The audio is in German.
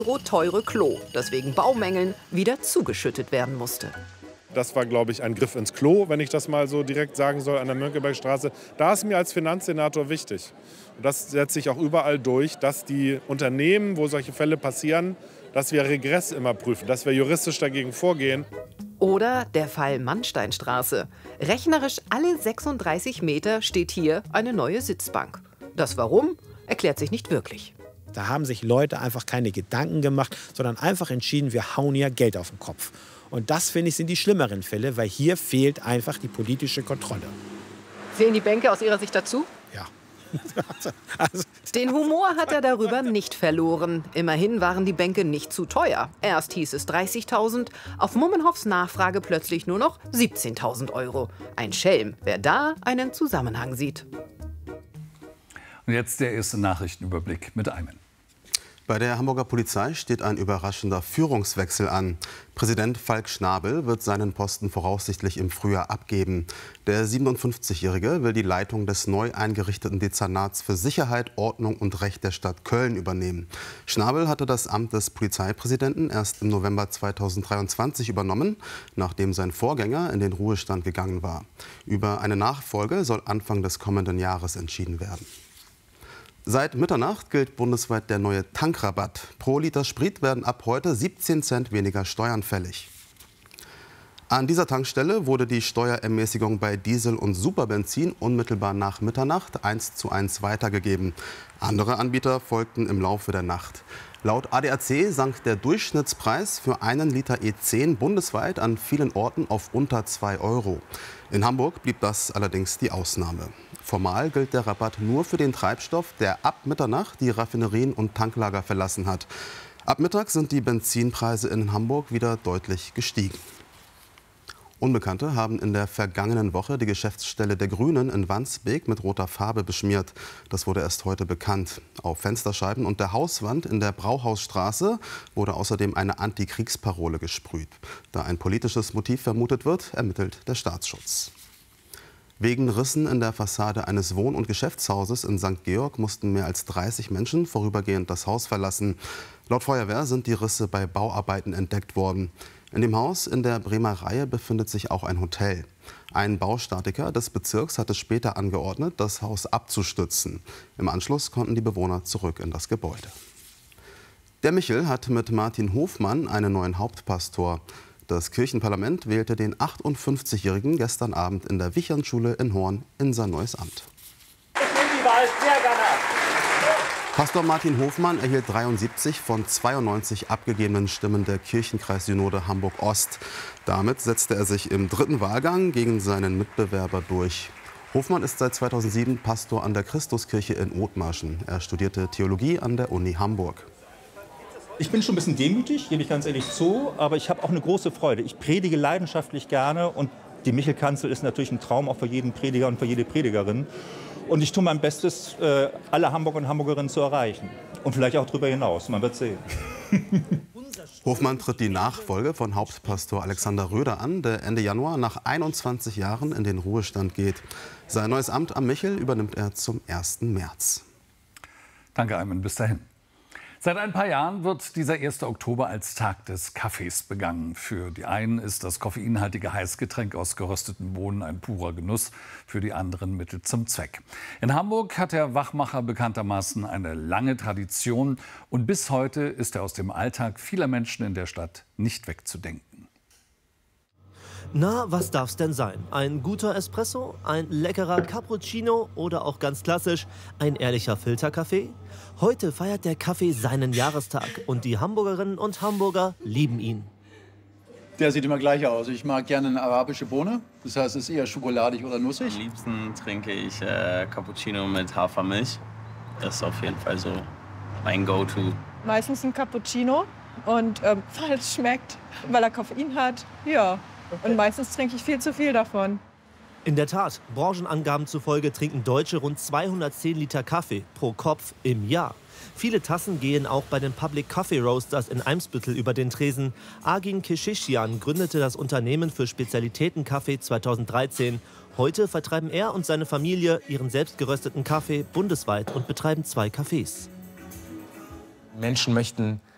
teure Klo, das wegen Baumängeln wieder zugeschüttet werden musste. Das war, glaube ich, ein Griff ins Klo, wenn ich das mal so direkt sagen soll, an der Mönckebergstraße. Da ist mir als Finanzsenator wichtig. Und das setzt sich auch überall durch, dass die Unternehmen, wo solche Fälle passieren, dass wir Regress immer prüfen, dass wir juristisch dagegen vorgehen. Oder der Fall Mannsteinstraße. Rechnerisch alle 36 Meter steht hier eine neue Sitzbank. Das Warum erklärt sich nicht wirklich. Da haben sich Leute einfach keine Gedanken gemacht, sondern einfach entschieden, wir hauen hier Geld auf den Kopf. Und das, finde ich, sind die schlimmeren Fälle, weil hier fehlt einfach die politische Kontrolle. Zählen die Bänke aus Ihrer Sicht dazu? Ja. Den Humor hat er darüber nicht verloren. Immerhin waren die Bänke nicht zu teuer. Erst hieß es 30.000, auf Mummenhoffs Nachfrage plötzlich nur noch 17.000 €. Ein Schelm, wer da einen Zusammenhang sieht. Und jetzt der erste Nachrichtenüberblick mit Ayman. Bei der Hamburger Polizei steht ein überraschender Führungswechsel an. Präsident Falk Schnabel wird seinen Posten voraussichtlich im Frühjahr abgeben. Der 57-Jährige will die Leitung des neu eingerichteten Dezernats für Sicherheit, Ordnung und Recht der Stadt Köln übernehmen. Schnabel hatte das Amt des Polizeipräsidenten erst im November 2023 übernommen, nachdem sein Vorgänger in den Ruhestand gegangen war. Über eine Nachfolge soll Anfang des kommenden Jahres entschieden werden. Seit Mitternacht gilt bundesweit der neue Tankrabatt. Pro Liter Sprit werden ab heute 17 Cent weniger Steuern fällig. An dieser Tankstelle wurde die Steuerermäßigung bei Diesel und Superbenzin unmittelbar nach Mitternacht 1:1 weitergegeben. Andere Anbieter folgten im Laufe der Nacht. Laut ADAC sank der Durchschnittspreis für einen Liter E10 bundesweit an vielen Orten auf unter 2 €. In Hamburg blieb das allerdings die Ausnahme. Formal gilt der Rabatt nur für den Treibstoff, der ab Mitternacht die Raffinerien und Tanklager verlassen hat. Ab Mittag sind die Benzinpreise in Hamburg wieder deutlich gestiegen. Unbekannte haben in der vergangenen Woche die Geschäftsstelle der Grünen in Wandsbek mit roter Farbe beschmiert. Das wurde erst heute bekannt. Auf Fensterscheiben und der Hauswand in der Brauhausstraße wurde außerdem eine Antikriegsparole gesprüht. Da ein politisches Motiv vermutet wird, ermittelt der Staatsschutz. Wegen Rissen in der Fassade eines Wohn- und Geschäftshauses in St. Georg mussten mehr als 30 Menschen vorübergehend das Haus verlassen. Laut Feuerwehr sind die Risse bei Bauarbeiten entdeckt worden. In dem Haus in der Bremer Reihe befindet sich auch ein Hotel. Ein Baustatiker des Bezirks hatte später angeordnet, das Haus abzustützen. Im Anschluss konnten die Bewohner zurück in das Gebäude. Der Michel hat mit Martin Hofmann einen neuen Hauptpastor. Das Kirchenparlament wählte den 58-Jährigen gestern Abend in der Wichernschule in Horn in sein neues Amt. Ich nehme die Wahl sehr gerne ab. Pastor Martin Hofmann erhielt 73 von 92 abgegebenen Stimmen der Kirchenkreissynode Hamburg-Ost. Damit setzte er sich im dritten Wahlgang gegen seinen Mitbewerber durch. Hofmann ist seit 2007 Pastor an der Christuskirche in Othmarschen. Er studierte Theologie an der Uni Hamburg. Ich bin schon ein bisschen demütig, gebe ich ganz ehrlich zu, aber ich habe auch eine große Freude. Ich predige leidenschaftlich gerne und die Michelkanzel ist natürlich ein Traum auch für jeden Prediger und für jede Predigerin. Und ich tue mein Bestes, alle Hamburger und Hamburgerinnen zu erreichen. Und vielleicht auch darüber hinaus, man wird sehen. Hofmann tritt die Nachfolge von Hauptpastor Alexander Röder an, der Ende Januar nach 21 Jahren in den Ruhestand geht. Sein neues Amt am Michel übernimmt er zum 1. März. Danke, Ayman. Bis dahin. Seit ein paar Jahren wird dieser 1. Oktober als Tag des Kaffees begangen. Für die einen ist das koffeinhaltige Heißgetränk aus gerösteten Bohnen ein purer Genuss, für die anderen Mittel zum Zweck. In Hamburg hat der Wachmacher bekanntermaßen eine lange Tradition und bis heute ist er aus dem Alltag vieler Menschen in der Stadt nicht wegzudenken. Na, was darf's denn sein? Ein guter Espresso, ein leckerer Cappuccino oder auch ganz klassisch ein ehrlicher Filterkaffee? Heute feiert der Kaffee seinen Jahrestag und die Hamburgerinnen und Hamburger lieben ihn. Der sieht immer gleich aus. Ich mag gerne eine arabische Bohne, das heißt, es ist eher schokoladig oder nussig. Am liebsten trinke ich Cappuccino mit Hafermilch. Das ist auf jeden Fall so mein Go-To. Meistens ein Cappuccino und weil es schmeckt, weil er Koffein hat, ja. Und meistens trinke ich viel zu viel davon. In der Tat, Branchenangaben zufolge trinken Deutsche rund 210 Liter Kaffee pro Kopf im Jahr. Viele Tassen gehen auch bei den Public Coffee Roasters in Eimsbüttel über den Tresen. Agin Keshishian gründete das Unternehmen für Spezialitätenkaffee 2013. Heute vertreiben er und seine Familie ihren selbstgerösteten Kaffee bundesweit und betreiben 2 Cafés. Menschen möchten